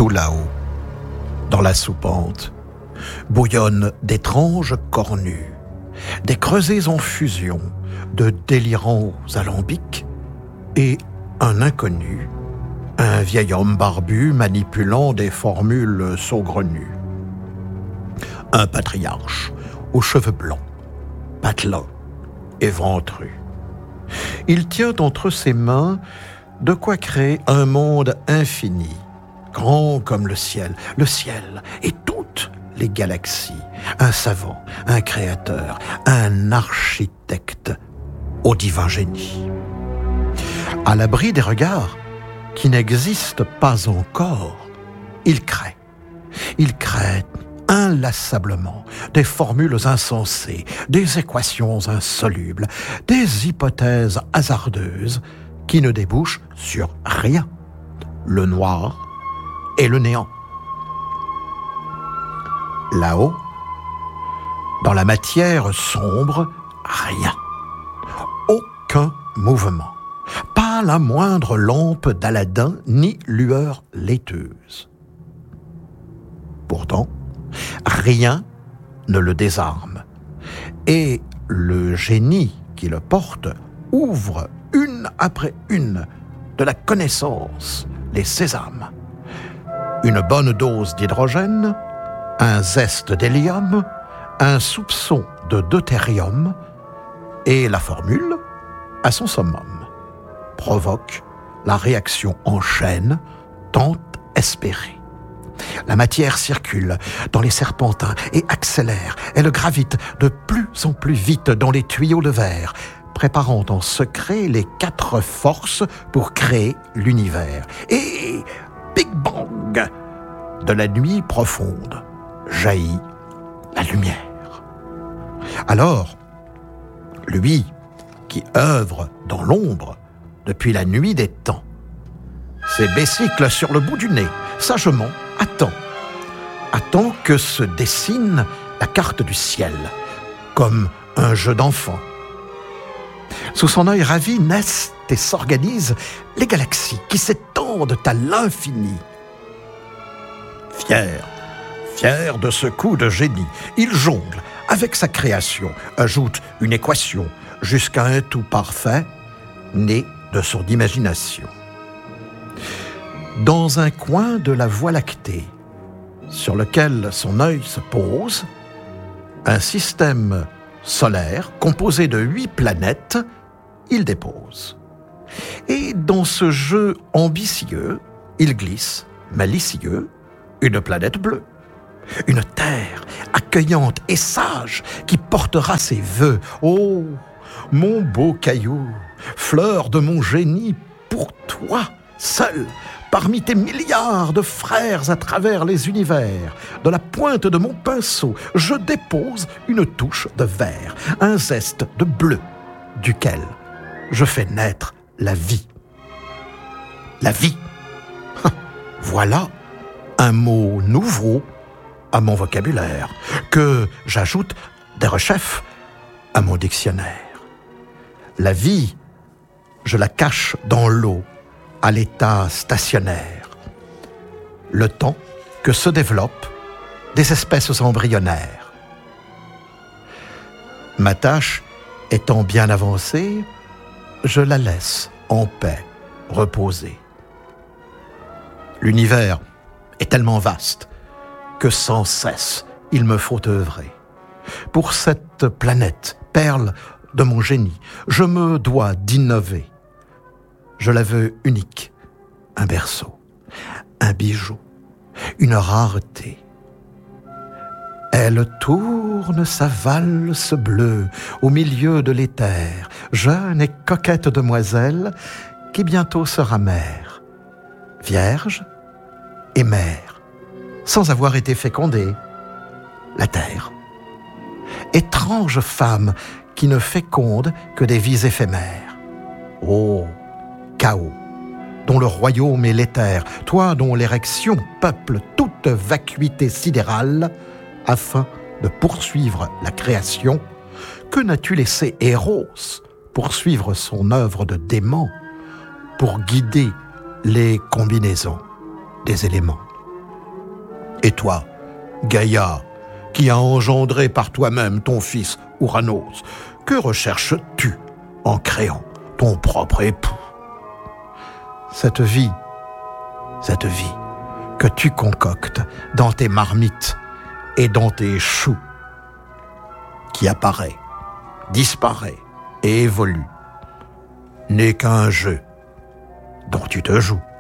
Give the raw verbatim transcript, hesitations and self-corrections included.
Tout là-haut, dans la soupente, bouillonnent d'étranges cornues, des creusets en fusion, de délirants alambics, et un inconnu, un vieil homme barbu manipulant des formules saugrenues. Un patriarche aux cheveux blancs, patelin et ventru. Il tient entre ses mains de quoi créer un monde infini, grand comme le ciel, le ciel et toutes les galaxies. Un savant, un créateur, un architecte au divin génie. À l'abri des regards qui n'existent pas encore, il crée. Il crée inlassablement des formules insensées, des équations insolubles, des hypothèses hasardeuses qui ne débouchent sur rien. Le noir et le néant. Là-haut, dans la matière sombre, rien. Aucun mouvement. Pas la moindre lampe d'Aladin, ni lueur laiteuse. Pourtant, rien ne le désarme. Et le génie qui le porte ouvre une après une de la connaissance les sésames. Une bonne dose d'hydrogène, un zeste d'hélium, un soupçon de deutérium, et la formule, à son summum, provoque la réaction en chaîne tant espérée. La matière circule dans les serpentins et accélère. Elle gravite de plus en plus vite dans les tuyaux de verre, préparant en secret les quatre forces pour créer l'univers. Et Big Bang, de la nuit profonde, jaillit la lumière. Alors, lui qui œuvre dans l'ombre depuis la nuit des temps, ses besicles sur le bout du nez, sagement attend, attend que se dessine la carte du ciel, comme un jeu d'enfant. Sous son œil ravi naissent et s'organisent les galaxies qui s'étendent à l'infini. Fier, fier de ce coup de génie, il jongle avec sa création, ajoute une équation jusqu'à un tout parfait né de son imagination. Dans un coin de la Voie lactée, sur lequel son œil se pose, un système solaire composé de huit planètes, il dépose. Et dans ce jeu ambitieux, il glisse, malicieux, une planète bleue. Une terre accueillante et sage qui portera ses vœux. Oh, mon beau caillou, fleur de mon génie, pour toi, seul, parmi tes milliards de frères à travers les univers, de la pointe de mon pinceau, je dépose une touche de vert, un zeste de bleu, duquel je fais naître la vie. La vie. Voilà un mot nouveau à mon vocabulaire, que j'ajoute derechef à mon dictionnaire. La vie, je la cache dans l'eau, à l'état stationnaire. Le temps que se développent des espèces embryonnaires. Ma tâche étant bien avancée, je la laisse en paix, reposer. L'univers est tellement vaste que sans cesse il me faut œuvrer. Pour cette planète, perle de mon génie, je me dois d'innover. Je la veux unique, un berceau, un bijou, une rareté. Elle tourne sa valse bleue au milieu de l'éther, jeune et coquette demoiselle qui bientôt sera mère, vierge et mère, sans avoir été fécondée, la terre. Étrange femme qui ne féconde que des vies éphémères. Oh, chaos, dont le royaume est l'éther, toi dont l'érection peuple toute vacuité sidérale, afin de poursuivre la création, que n'as-tu laissé Eros poursuivre son œuvre de dément pour guider les combinaisons des éléments? Et toi, Gaïa, qui a engendré par toi-même ton fils Ouranos, que recherches-tu en créant ton propre époux? Cette vie, cette vie que tu concoctes dans tes marmites et dans tes choux, qui apparaît, disparaît et évolue, n'est qu'un jeu dont tu te joues.